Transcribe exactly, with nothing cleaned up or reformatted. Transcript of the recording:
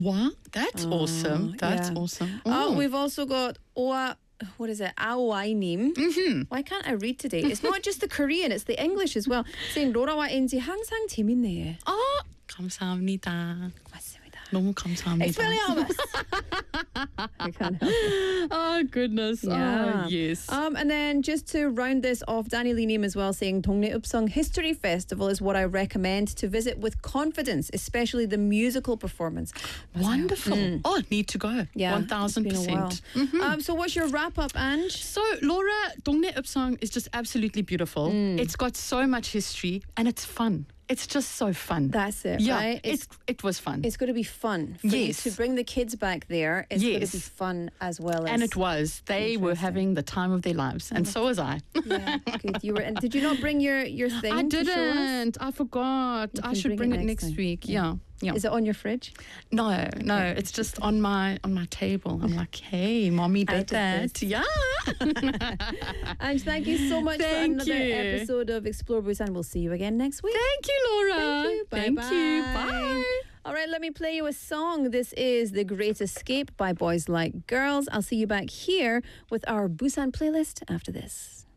Wow, that's Oh, awesome. That's yeah. awesome. Oh, Oh. we've also got Oa. What is it? Aoainim. Mm-hmm. Why can't I read today? It's not just the Korean, it's the English as well. Saying 로라와 엔지 항상 재밌네요. Oh, 감사합니다. 고맙습니다. 너무 감사합니다. Expelliarmus. I can't help it. Oh, goodness. Yeah. Oh, yes. Um, and then just to round this off, Danny Linim as well saying Dongnae Upsung History Festival is what I recommend to visit with confidence, especially the musical performance. Wonderful. Oh, need to go. Yeah, one thousand it's been a while. percent. Um, so what's your wrap up, Ange? So, Laura, Dongnae Upsang is just absolutely beautiful. Mm. It's got so much history and it's fun. It's just so fun. That's it, yeah, right? It's, it was fun. It's going to be fun for Yes. you to bring the kids back there. It's going to Yes. be fun as well as. And it was. They were Interesting. having the time of their lives, and so was I. Yeah, good. You were. And did you not bring your your thing? I to show us? didn't. I forgot. You I can should bring bring, it it next next time. week. Yeah. Yeah. Yeah. Is it on your fridge? No, no, it's just on my on my table. I'm like, hey, mommy I did did that. this. Yeah. And thank you so much for Thank another you. episode of Explore Busan. We'll see you again next week. Thank you, Laura. Thank you. Thank Bye-bye. you. Bye. All right, let me play you a song. This is The Great Escape by Boys Like Girls. I'll see you back here with our Busan playlist after this.